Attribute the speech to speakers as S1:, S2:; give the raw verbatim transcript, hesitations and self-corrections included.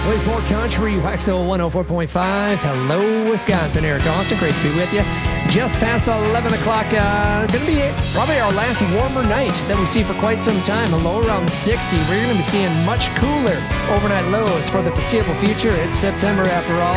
S1: Plays more country, Waxo one oh four point five. Hello, Wisconsin. Eric Austin, great to be with you. Just past eleven o'clock. Uh, going to be probably our last warmer night that we see for quite some time. A low around sixty. We're going to be seeing much cooler overnight lows for the foreseeable future. It's September after all.